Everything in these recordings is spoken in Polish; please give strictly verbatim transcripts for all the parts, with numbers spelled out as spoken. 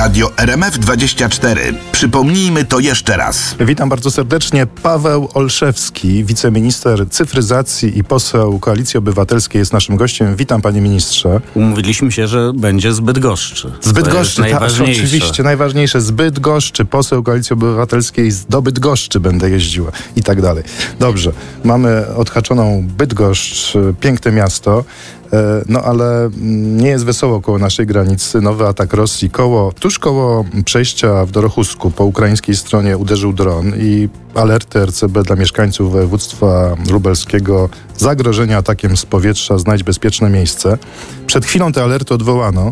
Radio R M F dwadzieścia cztery. Przypomnijmy to jeszcze raz. Witam bardzo serdecznie. Paweł Olszewski, wiceminister cyfryzacji i poseł Koalicji Obywatelskiej jest naszym gościem. Witam, panie ministrze. Umówiliśmy się, że będzie z Bydgoszczy. Z Bydgoszczy, tak, najważniejsze. oczywiście. Najważniejsze. Z Bydgoszczy, poseł Koalicji Obywatelskiej, do Bydgoszczy będę jeździła i tak dalej. Dobrze, mamy odhaczoną Bydgoszcz, piękne miasto. No ale nie jest wesoło koło naszej granicy. Nowy atak Rosji koło, tuż koło przejścia w Dorochusku po ukraińskiej stronie uderzył dron i alerty R C B dla mieszkańców województwa lubelskiego: zagrożenie atakiem z powietrza, znajdź bezpieczne miejsce. Przed chwilą te alerty odwołano.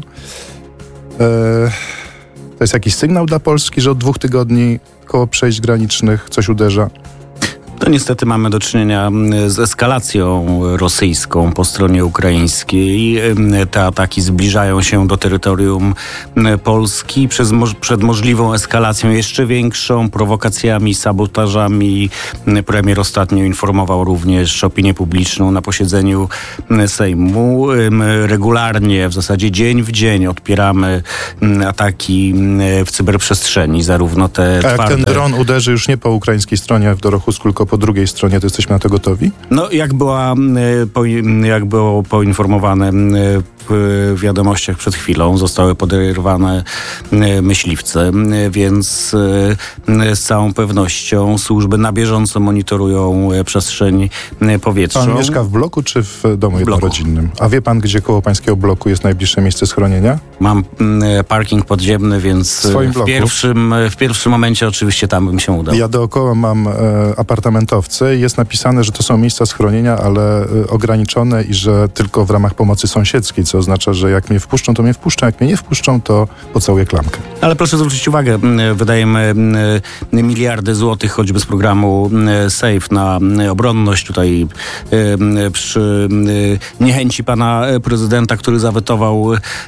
To jest jakiś sygnał dla Polski, że od dwóch tygodni koło przejść granicznych coś uderza? To niestety mamy do czynienia z eskalacją rosyjską po stronie ukraińskiej. Te ataki zbliżają się do terytorium Polski przez, przed możliwą eskalacją jeszcze większą, prowokacjami, sabotażami. Premier ostatnio informował również opinię publiczną na posiedzeniu Sejmu. Regularnie, w zasadzie dzień w dzień odpieramy ataki w cyberprzestrzeni, zarówno te A jak twarde... ten dron uderzy już nie po ukraińskiej stronie w Dorochusku, tylko po drugiej stronie, to jesteśmy na to gotowi? No, jak, była, jak było poinformowane w wiadomościach przed chwilą, zostały poderwane myśliwce, więc z całą pewnością służby na bieżąco monitorują przestrzeń powietrzną. Pan mieszka w bloku czy w domu w jednorodzinnym? A wie pan, gdzie koło pańskiego bloku jest najbliższe miejsce schronienia? Mam parking podziemny, więc w, w, pierwszym, w pierwszym momencie oczywiście tam bym się udał. Ja dookoła mam e, apartamentowce i jest napisane, że to są miejsca schronienia, ale e, ograniczone i że tylko w ramach pomocy sąsiedzkiej, co oznacza, że jak mnie wpuszczą, to mnie wpuszczą, jak mnie nie wpuszczą, to pocałuję klamkę. Ale proszę zwrócić uwagę, wydajemy miliardy złotych choćby z programu SAFE na obronność. Tutaj przy niechęci pana prezydenta, który zawetował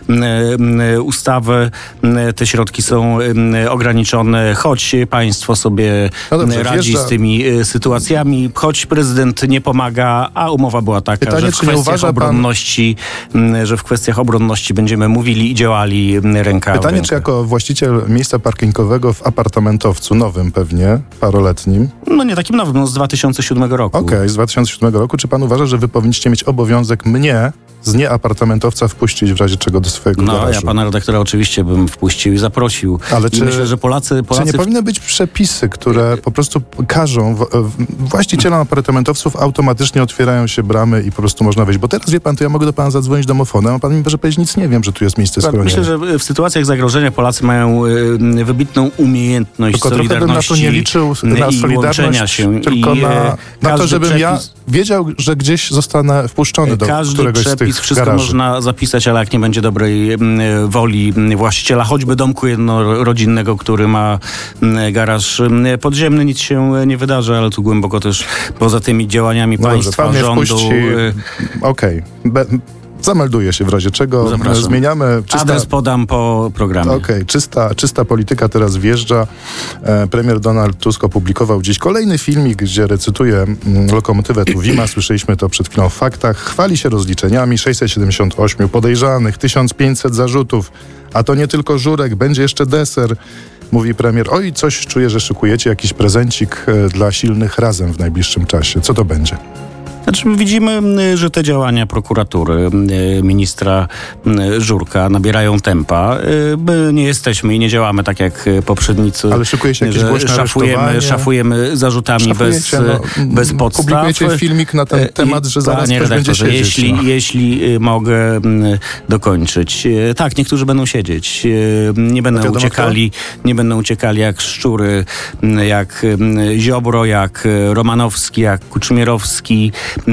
ustawę, te środki są ograniczone, choć państwo sobie no dobrze, radzi wjeżdża... z tymi sytuacjami, choć prezydent nie pomaga, a umowa była taka, Pytanie, że w kwestiach obronności, pan... że w kwestiach obronności będziemy mówili i działali ręka w Pytanie, rękę. czy jako właściciel miejsca parkingowego w apartamentowcu, nowym pewnie, paroletnim. No nie takim nowym, no z dwa tysiące siódmego roku. Okej, okay, z dwa tysiące siódmego roku. Czy pan uważa, że wy powinniście mieć obowiązek mnie z nieapartamentowca wpuścić w razie czego do swojego no, garażu? Ja pana redaktora oczywiście bym wpuścił i zaprosił. Ale czy, myślę, że Polacy... Polacy czy nie powinny być przepisy, które po prostu każą w, w, właścicielom apartamentowców automatycznie otwierają się bramy i po prostu można wejść? Bo teraz, wie pan, to ja mogę do pana zadzwonić domofonem, a pan mi może powiedzieć, nic nie wiem, że tu jest miejsce schronienia. Myślę, że w sytuacjach zagrożenia Polacy mają y, wybitną umiejętność tylko solidarności trochę bym na to nie liczył, na i solidarność, się. tylko I, na, na to, żebym przepis, ja wiedział, że gdzieś zostanę wpuszczony do każdy któregoś przepis, z tych wszystko garaży. można zapisać, ale jak nie będzie dobrej y, woli właściciela, choćby domku jednorodzinnego, który ma y, garaż y, podziemny, nic się nie wydarzy, ale tu głęboko też poza tymi działaniami no państwa, dobrze, rządu... Wpuści... Y, Okej. Okay. Zamelduję się w razie czego. Zapraszam. Zmieniamy... Czysta... Adres podam po programie. Okej, okay. czysta, czysta polityka teraz wjeżdża. E, premier Donald Tusk opublikował dziś kolejny filmik, gdzie recytuje mm, lokomotywę Tuwima. Słyszeliśmy to przed chwilą w faktach. Chwali się rozliczeniami. sześćset siedemdziesiąt osiem podejrzanych, tysiąc pięćset zarzutów. A to nie tylko żurek, będzie jeszcze deser. Mówi premier, oj, coś czuję, że szykujecie jakiś prezencik e, dla silnych razem w najbliższym czasie. Co to będzie? Znaczy, widzimy, że te działania prokuratury, ministra Żurka nabierają tempa. My nie jesteśmy i nie działamy tak jak poprzednicy. Ale szykuje się jakieś głośne szafujemy, szafujemy zarzutami bez, no, bez podstaw. Publikujecie filmik na ten temat, że zaraz ktoś będzie siedzieć. Jeśli, no. jeśli mogę dokończyć. Tak, niektórzy będą siedzieć. Nie będą wiadomo, uciekali, nie będą uciekali jak szczury, jak Ziobro, jak Romanowski, jak Kuczmierowski.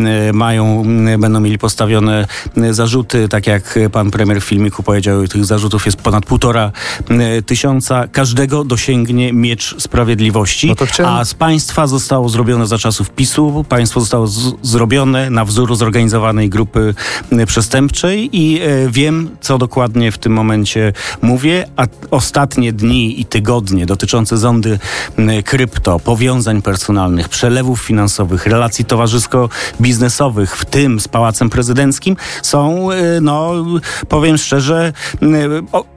Mają, będą mieli postawione zarzuty, tak jak pan premier w filmiku powiedział, tych zarzutów jest ponad półtora tysiąca. Każdego dosięgnie miecz sprawiedliwości, no to chciałem... a z państwa zostało zrobione za czasów PiSu, państwo zostało z- zrobione na wzór zorganizowanej grupy przestępczej i e, wiem, co dokładnie w tym momencie mówię, a ostatnie dni i tygodnie dotyczące zondy krypto, powiązań personalnych, przelewów finansowych, relacji towarzysko-biznesowych, w tym z Pałacem Prezydenckim, są, no, powiem szczerze, o,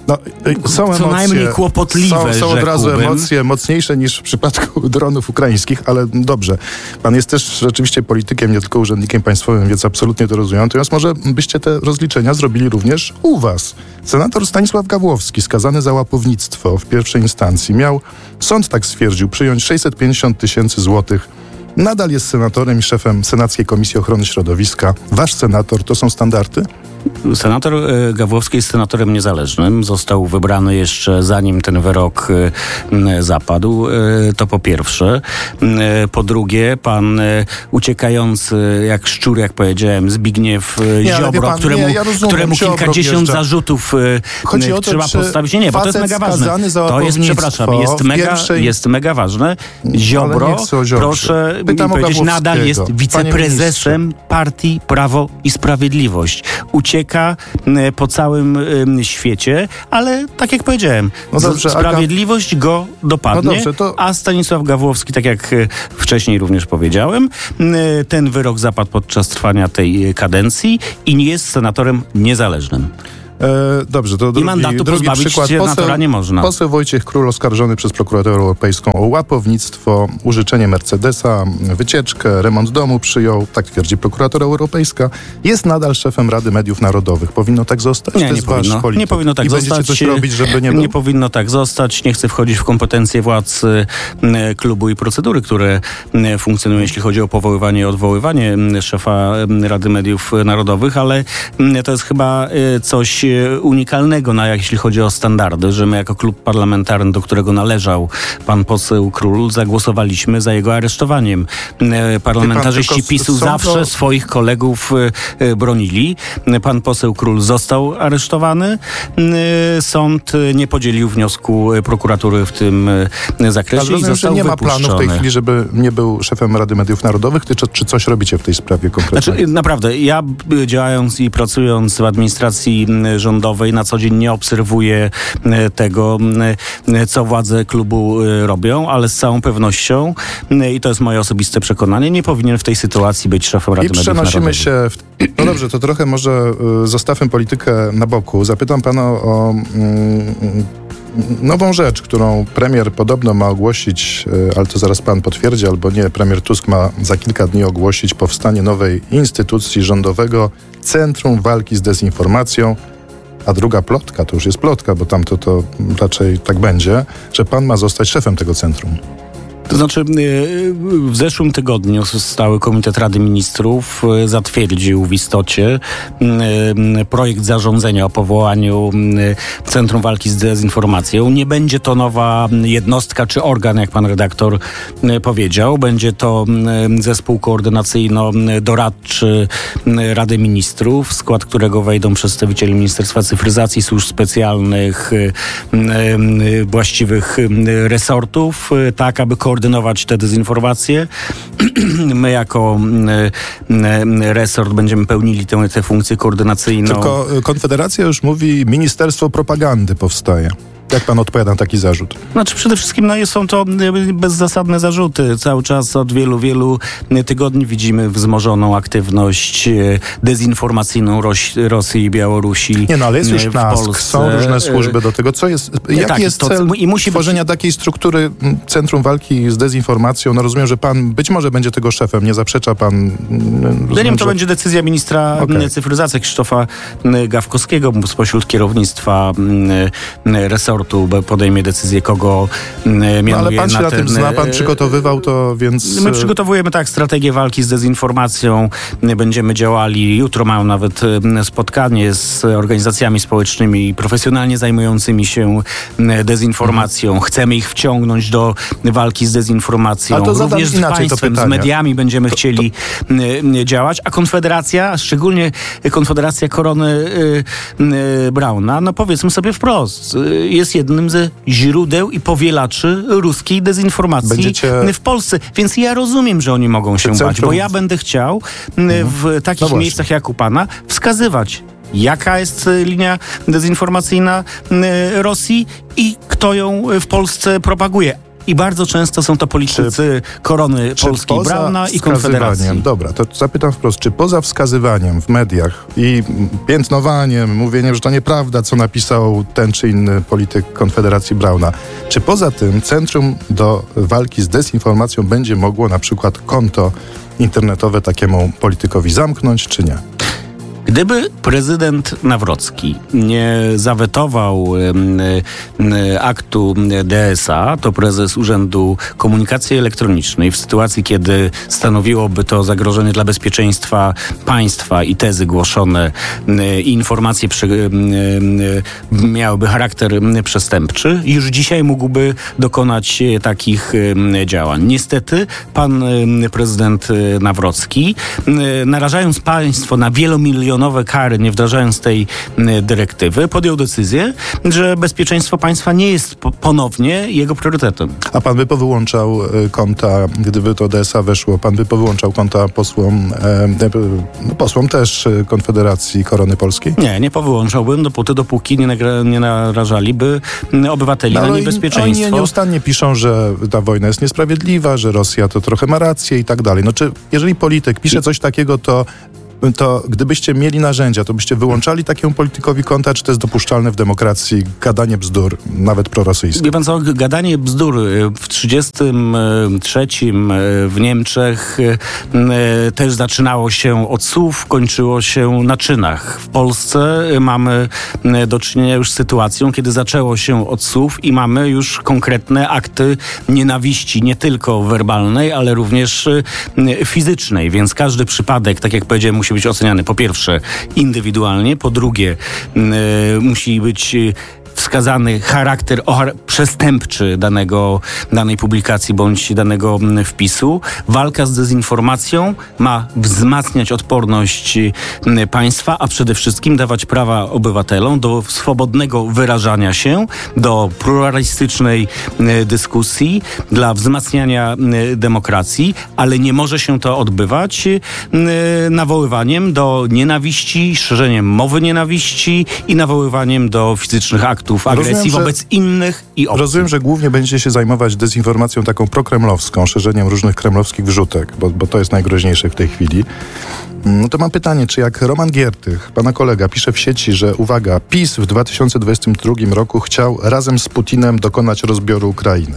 No, y, są co emocje, najmniej kłopotliwe, Są, są od razu rzekłbym. emocje mocniejsze niż w przypadku dronów ukraińskich, ale dobrze. Pan jest też rzeczywiście politykiem, nie tylko urzędnikiem państwowym, więc absolutnie to rozumiem. Natomiast może byście te rozliczenia zrobili również u was. Senator Stanisław Gawłowski, skazany za łapownictwo w pierwszej instancji, miał, sąd tak stwierdził, przyjąć sześćset pięćdziesiąt tysięcy złotych. Nadal jest senatorem i szefem Senackiej Komisji Ochrony Środowiska. Wasz senator to są standardy? Senator e, Gawłowski jest senatorem niezależnym. Został wybrany jeszcze zanim ten wyrok e, zapadł. E, to po pierwsze. E, po drugie, pan e, uciekający jak szczur, jak powiedziałem, Zbigniew e, Nie, ale wie Ziobro, pan, któremu, nie, ja rozumiem, któremu Ziobro kilkadziesiąt wjeżdża. zarzutów e, Chodzi o to, trzeba czy postawić. Nie, nie, bo to jest facet mega ważne. skazany za To jest, przepraszam, jest łapownictwo w mega, pierwszej- jest mega ważne. Ziobro, Ale nie chcę o Ziobrze. proszę Pytam mi o powiedzieć, nadal jest Gawłowskiego. Panie wiceprezesem partii Prawo i Sprawiedliwość. Ucieka e, po całym e, świecie, ale tak jak powiedziałem, No dobrze, z- a Ga- sprawiedliwość go dopadnie, No dobrze, to- a Stanisław Gawłowski, tak jak e, wcześniej również powiedziałem, e, ten wyrok zapadł podczas trwania tej e, kadencji i nie jest senatorem niezależnym. E, dobrze, to drugi, mandatu drugi pozbawić przykład. senatora nie można. Poseł Wojciech Król oskarżony przez prokuraturę europejską o łapownictwo, użyczenie Mercedesa, wycieczkę, remont domu przyjął, tak twierdzi prokuratura europejska. Jest nadal szefem Rady Mediów Narodowych. Powinno tak zostać? Nie, to nie jest wasz powinno. polityk. Nie powinno tak I zostać. będziecie coś robić, żeby nie był? Nie powinno tak zostać. Nie chcę wchodzić w kompetencje władz e, klubu i procedury, które e, funkcjonują, jeśli chodzi o powoływanie i odwoływanie m, szefa m, Rady Mediów Narodowych, ale m, to jest chyba e, coś e, unikalnego, na, jeśli chodzi o standardy, że my jako klub parlamentarny, do którego należał pan poseł Król, zagłosowaliśmy za jego aresztowaniem. E, Parlamentarzyści tylko PiSu są to- zawsze swoich kolegów e, e, bronili. Pan poseł Król został aresztowany. E, Sąd e, nie podzielił wniosku e, prokuratury w tym e, zakresie Ale i rozumiem, że został nie ma wypuszczony. planu w tej chwili, żeby nie był szefem Rady Mediów Narodowych, czy, czy coś robicie w tej sprawie konkretnie? Znaczy, naprawdę, ja y, działając i pracując w administracji y, rządowej na co dzień nie obserwuję y, tego, y, co władze klubu y, robią, ale z całą pewnością, y, i to jest moje osobiste przekonanie, nie powinien w tej sytuacji być szefem Rady I Mediów przenosimy Narodowych. się... W... No dobrze, to trochę może y, zostawmy politykę na boku. Zapytam pana o mm, nową rzecz, którą premier podobno ma ogłosić, y, ale to zaraz pan potwierdzi albo nie. Premier Tusk ma za kilka dni ogłosić powstanie nowej instytucji rządowego Centrum Walki z Dezinformacją. A druga plotka, to już jest plotka, bo tamto to raczej tak będzie, że pan ma zostać szefem tego centrum. To znaczy, w zeszłym tygodniu stały Komitet Rady Ministrów zatwierdził w istocie projekt zarządzenia o powołaniu Centrum Walki z Dezinformacją. Nie będzie to nowa jednostka czy organ, jak pan redaktor powiedział. Będzie to zespół koordynacyjno-doradczy Rady Ministrów, w skład którego wejdą przedstawiciele Ministerstwa Cyfryzacji, służb specjalnych, właściwych resortów, tak aby koordynować te dezinformacje. My jako y, resort będziemy pełnili tę, tę funkcję koordynacyjną. Tylko Konfederacja już mówi, Ministerstwo Propagandy powstaje. Jak pan odpowiada na taki zarzut? Znaczy przede wszystkim no, są to bezzasadne zarzuty. Cały czas od wielu, wielu tygodni widzimy wzmożoną aktywność dezinformacyjną Roś, Rosji i Białorusi. Nie no, ale jest już w Nask, Polsce. są różne służby do tego. Co jest, jaki tak, jest to- cel i musi być- tworzenia takiej struktury m, Centrum Walki z Dezinformacją? No rozumiem, że pan być może będzie tego szefem, nie zaprzecza pan. m, Rozumiem, Zdaniem to że... będzie decyzja ministra Okej. cyfryzacji Krzysztofa Gawkowskiego spośród kierownictwa resortu podejmie decyzję, kogo mianuje No, ale pan się na na ten... tym zna, pan przygotowywał to, więc... My przygotowujemy tak strategię walki z dezinformacją. Będziemy działali. Jutro mają nawet e, spotkanie z organizacjami społecznymi profesjonalnie zajmującymi się e, dezinformacją. Mhm. Chcemy ich wciągnąć do walki z dezinformacją. Ale to zadam Również z inaczej to państwem, z pytanie. mediami będziemy chcieli e, działać. A Konfederacja, a szczególnie Konfederacja Korony e, e, Brauna, no powiedzmy sobie wprost, e, jest jednym ze źródeł i powielaczy ruskiej dezinformacji Będziecie- w Polsce. Więc ja rozumiem, że oni mogą się centrum- bać, bo ja będę chciał m, w takich No właśnie. miejscach jak u pana wskazywać, jaka jest e, linia dezinformacyjna m, Rosji i kto ją w Polsce propaguje. i bardzo często są to politycy czy, korony czy polskiej, Brauna i Konfederacji. Dobra, to zapytam wprost, czy poza wskazywaniem w mediach i piętnowaniem, mówieniem, że to nieprawda, co napisał ten czy inny polityk Konfederacji Brauna, czy poza tym Centrum do Walki z Dezinformacją będzie mogło na przykład konto internetowe takiemu politykowi zamknąć, czy nie? Gdyby prezydent Nawrocki nie zawetował y, y, aktu D S A, to prezes Urzędu Komunikacji Elektronicznej w sytuacji, kiedy stanowiłoby to zagrożenie dla bezpieczeństwa państwa i tezy głoszone y, i informacje przy, y, y, miałyby charakter przestępczy, już dzisiaj mógłby dokonać takich y, działań. Niestety pan y, prezydent Nawrocki, y, narażając państwo na wielomilionowe kary, nie wdrażając tej dyrektywy, podjął decyzję, że bezpieczeństwo państwa nie jest ponownie jego priorytetem. A pan by powyłączał konta, gdyby to D S A weszło, pan by powyłączał konta posłom, e, posłom też Konfederacji Korony Polskiej? Nie, nie powyłączałbym dopóty, dopóki nie, nagra, nie narażaliby obywateli no, na niebezpieczeństwo. Oni nieustannie piszą, że ta wojna jest niesprawiedliwa, że Rosja to trochę ma rację i tak dalej. No czy jeżeli polityk pisze coś takiego, to to gdybyście mieli narzędzia, to byście wyłączali takiemu politykowi konta, czy to jest dopuszczalne w demokracji gadanie bzdur, nawet prorosyjskie? Wie pan co, gadanie bzdur w trzydziestym trzecim w Niemczech też zaczynało się od słów, kończyło się na czynach. W Polsce mamy do czynienia już z sytuacją, kiedy zaczęło się od słów i mamy już konkretne akty nienawiści, nie tylko werbalnej, ale również fizycznej, więc każdy przypadek, tak jak powiedziałem, musi być oceniany po pierwsze indywidualnie, po drugie yy, musi być wskazany charakter przestępczy danego, danej publikacji bądź danego wpisu. Walka z dezinformacją ma wzmacniać odporność państwa, a przede wszystkim dawać prawa obywatelom do swobodnego wyrażania się, do pluralistycznej dyskusji, dla wzmacniania demokracji, ale nie może się to odbywać nawoływaniem do nienawiści, szerzeniem mowy nienawiści i nawoływaniem do fizycznych aktów agresji rozumiem, wobec że, innych i obcych. Rozumiem, że głównie będziecie się zajmować dezinformacją taką prokremlowską, szerzeniem różnych kremlowskich wrzutek, bo, bo to jest najgroźniejsze w tej chwili. No to mam pytanie, czy jak Roman Giertych, pana kolega, pisze w sieci, że uwaga, PiS w dwa tysiące dwudziestym drugim roku chciał razem z Putinem dokonać rozbioru Ukrainy.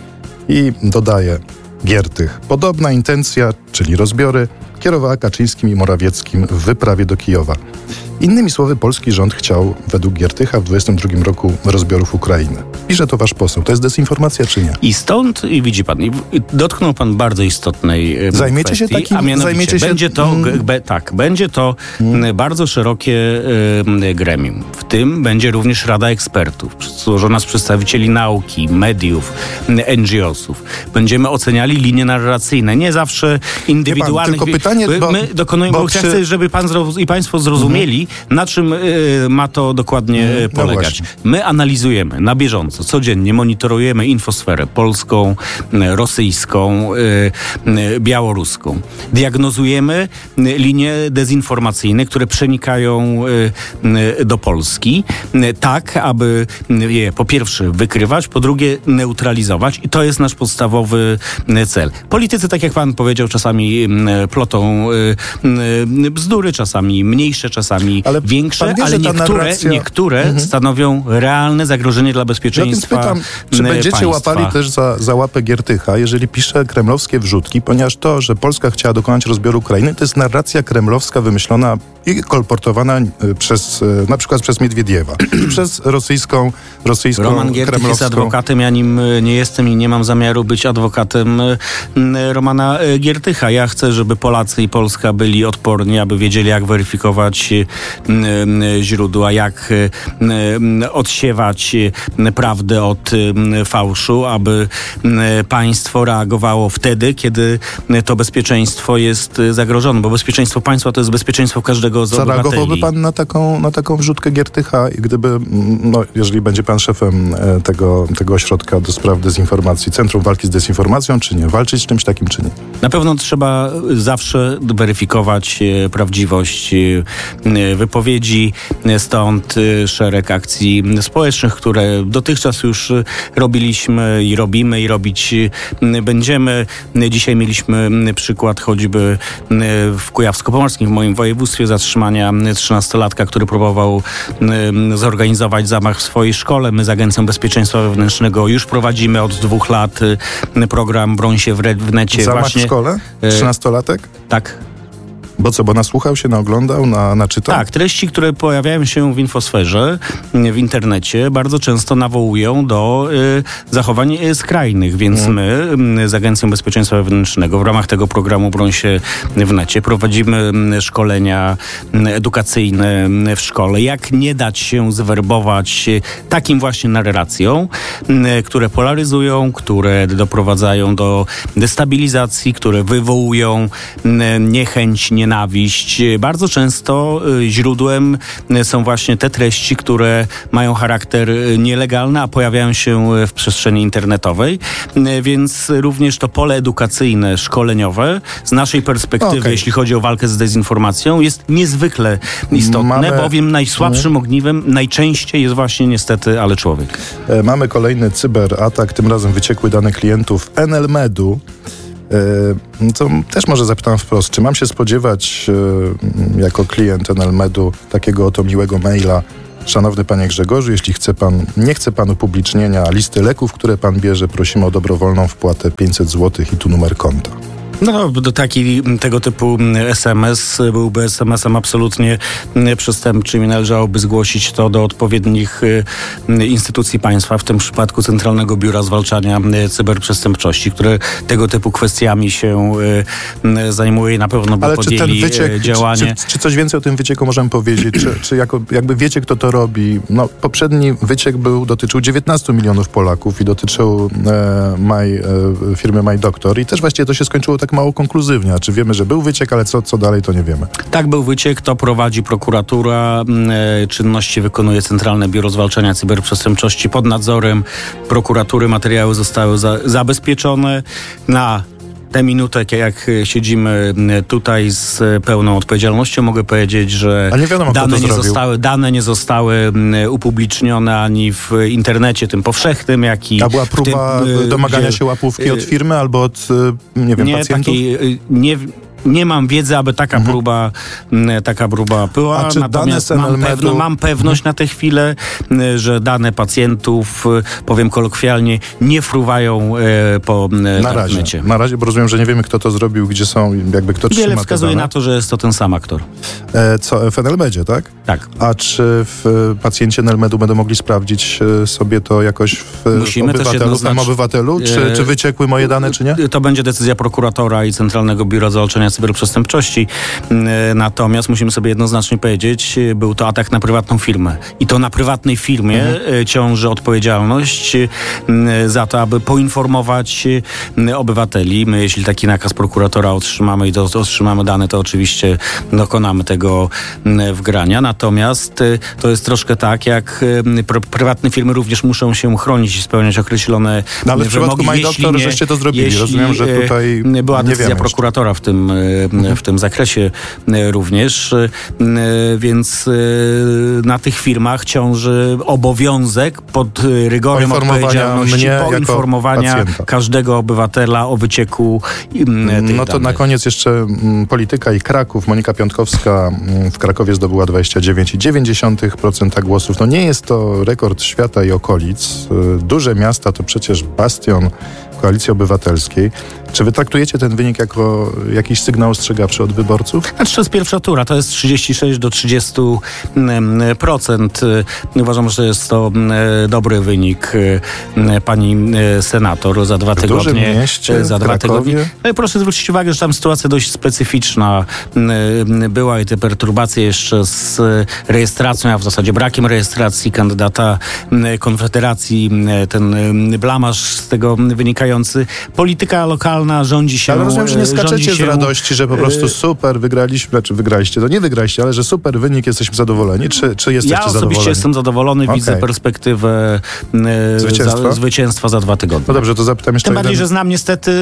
I dodaje Giertych, podobna intencja, czyli rozbiory, kierowała Kaczyńskim i Morawieckim w wyprawie do Kijowa. Innymi słowy, polski rząd chciał, według Giertycha, w dwudziestym drugim roku rozbiorów Ukrainy. Pisze to wasz poseł. To jest dezinformacja, czy nie? I stąd, i widzi pan, i dotknął pan bardzo istotnej Zajmiecie kwestii, się takim, a mianowicie zajmiecie się... będzie to, mm. be, tak, będzie to mm. bardzo szerokie y, gremium. W tym będzie również Rada Ekspertów, złożona z przedstawicieli nauki, mediów, N G O sów. Będziemy oceniali linie narracyjne, nie zawsze indywidualnych. Pan, tylko pytanie, bo, My dokonujemy, bo, bo przy... chcę, żeby pan zroz... i państwo zrozumieli, mm. na czym y, ma to dokładnie mm. polegać. No My analizujemy na bieżąco, codziennie monitorujemy infosferę polską, rosyjską, y, y, białoruską. Diagnozujemy linie dezinformacyjne, które przenikają y, y, do Polski, y, tak, aby je po pierwsze wykrywać, po drugie neutralizować i to jest nasz podstawowy cel. Politycy, tak jak pan powiedział, czasami y, plotą y, y, bzdury, czasami mniejsze, czasami ale większe, wie, ale niektóre, narracja... niektóre mhm. stanowią realne zagrożenie dla bezpieczeństwa ja pytam, czy będziecie państwa. łapali też za, za łapę Giertycha, jeżeli pisze kremlowskie wrzutki, ponieważ to, że Polska chciała dokonać rozbioru Ukrainy, to jest narracja kremlowska wymyślona i kolportowana przez, na przykład przez Miedwiediewa i przez rosyjską, rosyjską Roman Giertych kremlowską... jest adwokatem, ja nim nie jestem i nie mam zamiaru być adwokatem Romana Giertycha. Ja chcę, żeby Polacy i Polska byli odporni, aby wiedzieli, jak weryfikować źródła, jak odsiewać prawdę od fałszu, aby państwo reagowało wtedy, kiedy to bezpieczeństwo jest zagrożone, bo bezpieczeństwo państwa to jest bezpieczeństwo każdego z obywateli. Zareagowałby pan na taką, na taką wrzutkę Giertycha, gdyby, no, jeżeli będzie pan szefem e, tego, tego ośrodka do spraw dezinformacji, Centrum Walki z Dezinformacją, czy nie? Walczyć z czymś takim, czy nie? Na pewno trzeba zawsze weryfikować e, prawdziwość e, wypowiedzi, stąd e, szereg akcji społecznych, które dotychczas już robiliśmy i robimy i robić e, będziemy. Dzisiaj mieliśmy przykład choćby e, w Kujawsko-Pomorskim, w moim województwie, zatrzymania trzynastolatka, który próbował e, zorganizować zamach w swojej szkole. My z Agencją Bezpieczeństwa Wewnętrznego już prowadzimy od dwóch lat e, program Broń się w, re, w necie. Zamach Właśnie, w szkole? Trzynastolatek? Tak. Bo co, bo nasłuchał się, naoglądał, na, naczytał? Tak, treści, które pojawiają się w infosferze, w internecie, bardzo często nawołują do y, zachowań y, skrajnych, więc mm. my y, z Agencją Bezpieczeństwa Wewnętrznego w ramach tego programu Broń się w necie prowadzimy y, szkolenia y, edukacyjne y, w szkole. Jak nie dać się zwerbować y, takim właśnie narracjom, y, które polaryzują, które doprowadzają do destabilizacji, które wywołują y, niechęć, nienawiść. Nienawiść. Bardzo często źródłem są właśnie te treści, które mają charakter nielegalny, a pojawiają się w przestrzeni internetowej, więc również to pole edukacyjne, szkoleniowe z naszej perspektywy, okay. jeśli chodzi o walkę z dezinformacją, jest niezwykle istotne, Mamy... bowiem najsłabszym ogniwem najczęściej jest właśnie niestety, ale człowiek. Mamy kolejny cyberatak, tym razem wyciekły dane klientów Enelmedu. To też może zapytam wprost, czy mam się spodziewać jako klient Enelmedu takiego oto miłego maila: szanowny panie Grzegorzu, jeśli chce pan, nie chce pan upublicznienia listy leków, które pan bierze, prosimy o dobrowolną wpłatę pięćset złotych i tu numer konta. No, do taki, tego typu es em es byłby es em esem absolutnie przestępczym i należałoby zgłosić to do odpowiednich instytucji państwa, w tym przypadku Centralnego Biura Zwalczania Cyberprzestępczości, które tego typu kwestiami się zajmuje i na pewno by Ale podjęli czy ten wyciek, działanie. Czy, czy, czy coś więcej o tym wycieku możemy powiedzieć? Czy, czy jako, jakby wiecie, kto to robi? No, poprzedni wyciek był, dotyczył dziewiętnastu milionów Polaków i dotyczył e, My, e, firmy MyDoctor i też właściwie to się skończyło tak mało konkluzywnie. Czy wiemy, że był wyciek, ale co, co dalej, to nie wiemy. Tak, był wyciek, to prowadzi prokuratura. E, czynności wykonuje Centralne Biuro Zwalczania Cyberprzestępczości pod nadzorem prokuratury. Materiały zostały za, zabezpieczone na tę minutę, jak siedzimy tutaj z pełną odpowiedzialnością, mogę powiedzieć, że nie wiadomo, dane, nie zostały, dane nie zostały upublicznione ani w internecie tym powszechnym, jak i... A była próba tym, domagania gdzie, się łapówki od firmy albo od, nie wiem, nie, pacjentów? Takiej, nie, nie mam wiedzy, aby taka mhm. próba taka próba była. A czy Natomiast dane mam, pewno, mam pewność mhm. na tę chwilę, że dane pacjentów, powiem kolokwialnie, nie fruwają po na razie. Na razie, bo rozumiem, że nie wiemy, kto to zrobił, gdzie są, jakby kto trzyma. Wiele wskazuje na to, że jest to ten sam aktor. E, co, w Enelmedzie, tak? Tak. A czy w pacjenci Enelmedu będą mogli sprawdzić sobie to jakoś w Musimy obywatelu, też jednoznacz... w obywatelu? Czy, czy wyciekły moje dane, czy nie? To będzie decyzja prokuratora i Centralnego Biura Zwalczania Cyberprzestępczości. Natomiast musimy sobie jednoznacznie powiedzieć, był to atak na prywatną firmę. I to na prywatnej firmie mhm. ciąży odpowiedzialność za to, aby poinformować obywateli. My, jeśli taki nakaz prokuratora otrzymamy i to, to otrzymamy dane, to oczywiście dokonamy tego wgrania. Natomiast to jest troszkę tak, jak pr- prywatne firmy również muszą się chronić i spełniać określone no, ale w wymogi. przypadku MyDoctor żeście to zrobili. Jeśli, Rozumiem, że tutaj była decyzja nie prokuratora w tym, w tym zakresie również, więc na tych firmach ciąży obowiązek pod rygorem odpowiedzialności poinformowania każdego obywatela o wycieku tych No to danych. na koniec jeszcze m, polityka i Kraków. Monika Piątkowska m, w Krakowie zdobyła dwadzieścia dziewięć przecinek dziewięć procent głosów. No nie jest to rekord świata i okolic. Y, duże miasta to przecież bastion Koalicji Obywatelskiej. Czy wy traktujecie ten wynik jako jakiś sygnał ostrzegawczy od wyborców? Znaczy, to jest pierwsza tura, to jest trzydzieści sześć do trzydziestu procent. Uważam, że jest to dobry wynik pani senator za dwa w tygodnie. dużym mieście, za dwa tygodnie. Proszę zwrócić uwagę, że tam sytuacja dość specyficzna była i te perturbacje jeszcze z rejestracją, a w zasadzie brakiem rejestracji kandydata Konfederacji, ten blamaż z tego wynikający. Polityka lokalna lokalna rządzi się... Ale rozumiem, że nie skaczecie rządzi z się, radości, że po prostu super wygraliśmy, znaczy wygraliście, to nie wygraliście, ale że super wynik, jesteśmy zadowoleni, czy, czy jesteście Ja osobiście zadowoleni? jestem zadowolony, Okej. widzę perspektywę e, Zwycięstwa? Za, zwycięstwa za dwa tygodnie. No dobrze, to zapytam jeszcze Tym o bardziej, jeden... że znam niestety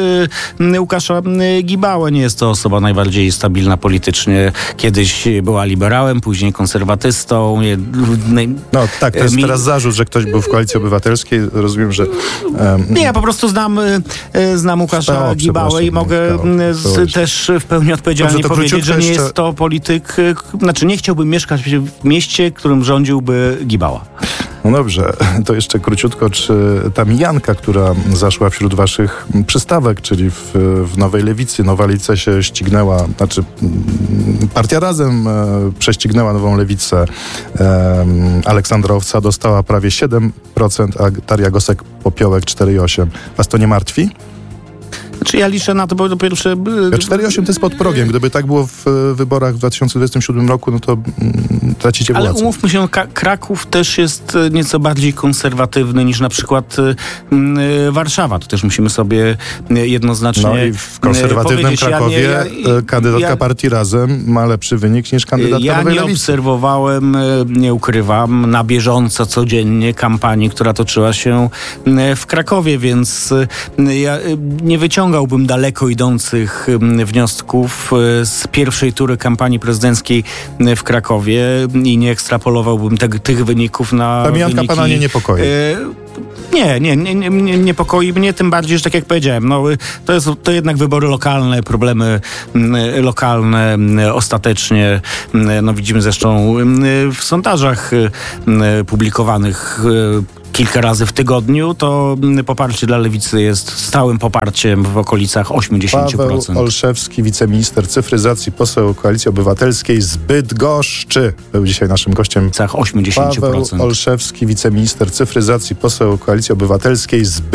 y, Łukasza y, Gibałę. Nie jest to osoba najbardziej stabilna politycznie. Kiedyś była liberałem, później konserwatystą. Nie, naj... No tak, to jest Mi- teraz zarzut, że ktoś był w Koalicji Obywatelskiej. Rozumiem, że... Um, Nie, ja po prostu znam, y, y, znam Łukasza O, Gibałę i przepraszam, mogę Michał, y, z, przepraszam. też w pełni odpowiedzialnie Dobrze, to powiedzieć, króciutko że nie jeszcze- jest to polityk... Y, k- znaczy nie chciałbym mieszkać w mieście, którym rządziłby Gibała. No dobrze, to jeszcze króciutko, czy ta mijanka, która zaszła wśród waszych przystawek, czyli w, w Nowej Lewicy, Nowa Lewica się ścignęła, znaczy mm, Partia Razem e, prześcignęła Nową Lewicę, e, Aleksandra Owca dostała prawie siedem procent, a Daria Gosek-Popiołek cztery przecinek osiem procent. Was to nie martwi? Znaczy ja liczę na to, bo po pierwsze... y, cztery przecinek osiem to jest pod progiem. Gdyby tak było w e, wyborach w dwa tysiące dwudziestym siódmym roku, no to mm, tracicie Ale władzę. umówmy się, Ka- Kraków też jest e, nieco bardziej konserwatywny niż na przykład e, m, e, Warszawa. To też musimy sobie e, jednoznacznie No i w konserwatywnym powiedzieć. Ja Krakowie nie- ja- e, kandydatka ja- Partii Razem ma lepszy wynik niż kandydatka Ja Nowej nie Lewicy. obserwowałem, e, nie ukrywam, na bieżąco, codziennie kampanii, która toczyła się e, w Krakowie, więc e, ja e, nie wyciągałbym daleko idących e, wniosków e, z pierwszej tury kampanii prezydenckiej e, w Krakowie i nie ekstrapolowałbym te, tych wyników na Ta mijanka wyniki, pana nie niepokoi. e, Nie, nie, nie, nie, nie niepokoi mnie, tym bardziej, że tak jak powiedziałem, no, to, jest, to jednak wybory lokalne, problemy mm, lokalne mm, ostatecznie, mm, no widzimy zresztą mm, w sondażach mm, publikowanych y, kilka razy w tygodniu, to mm, poparcie dla Lewicy jest stałym poparciem w okolicach osiemdziesiąt procent. Paweł Olszewski, wiceminister cyfryzacji, poseł Koalicji Obywatelskiej z Bydgoszczy. Był dzisiaj naszym gościem. W okolicach osiemdziesiąt procent. Paweł Olszewski, wiceminister cyfryzacji, poseł Koalicji Obywatelskiej z